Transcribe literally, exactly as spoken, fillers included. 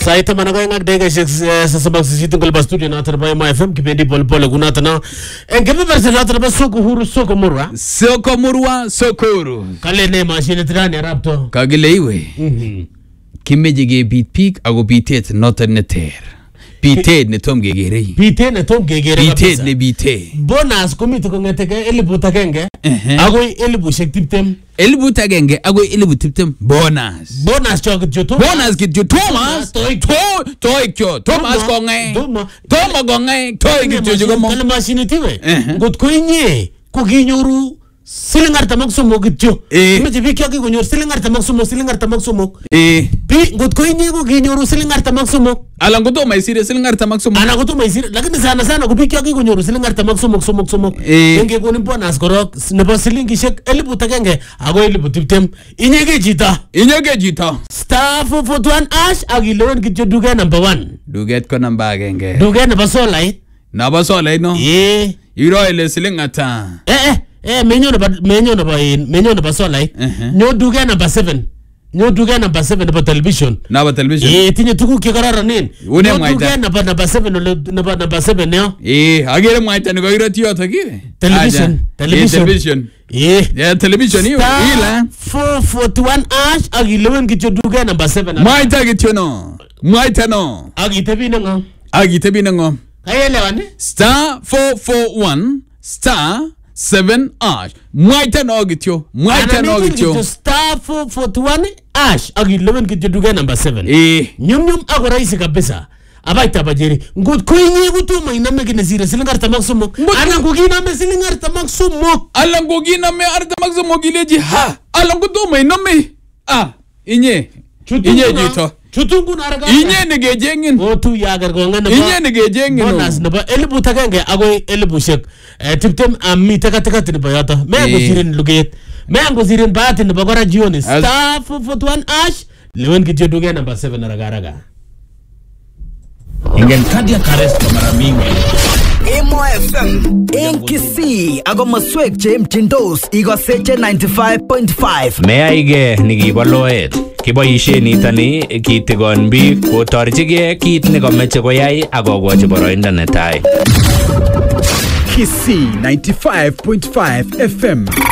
Saita managay ngak dega sasabang sisitung kalbas studio natin ba yung F M kipendi pol pol kunata na en kebe version natin ba soko huru soko murwa soko murwa sokuru kale ne machine trani rapto kagileiwe mhm kimejige beat peak ago beatet noten neter beatet ne tom gegerei bite ne tom gegere beatet ne beate bonus komito ko ngeteke elibu takenge ago elibu shektiptem elibu tagenge ago elibu tiptem bonus bonus chok joto bonus git jo Thomas toy toy toy kyo Thomas ko ngai Thomas ko ngai toy git jo go mo kale machine tiwe got ko inye ko ginyoru silingar tamak sumo gitjo meje bikya ki gonyor silingar tamak sumo silingar tamak sumo eh bi got ko inye ko ginyoru silingar tamak sumo ala ngoto mai sire silingar tamak sumo ana ngoto mai sire lakini sana sana ko bikya ki gonyor silingar tamak sumo sumo sumo ngenge ko nimpo nas korok ne ba silingi shek elibu takenge ago elibu tiptem inyege jita inyege jita star four four one ash agilon gitjo duga number one duget ko namba agenge duga na basolai na basolai no eh iro ile silingata eh eh eh menyo na menyo na ba menyo na basolai nyo duga number seven nyo duga number seven na television na ba television eh tinye tuku kikarara nin nyo duga na ba number seven na ba number seven ne eh agere mwaita ni go iro tiyo to kiwe television television television eh ya television hiyo ila four four one ash agilon gitjo duga number seven mwaita gityo no mwaita no agitebi nga agitebi ngo kayelewane star four four one star seven ash mwaita no gityo mwaita no gityo star four four one ash agilon gitjo duga number seven eh nyum nyum agora isi kabisa abaita bajeri ngut kuinye gutuma iname kine zira silingar tamak sumo ana kugina me silingar tamak sumo ala kugina me arta tamak sumo gileji ha ala gutuma iname ah inye inye jito chutungu naraga inye negejengin otu yagar gonga na inye negejengin bonus na ba elibu takenge ago elibu shek tiptem ammi takataka tin bayata me go zirin luget me go zirin batin ba gora jioni star four four one ash lewen kityo duga number seven naraga raga ingen kadia kares mara mingi Emo F M Enkisi ako maswek che mchindos iko seche ninety-five point five meaige nikiboloet kiboishe nitani kitigon biik kotorchigei kit nekomeche koyai akokochi boroindo netai Kisi ninety-five point five F M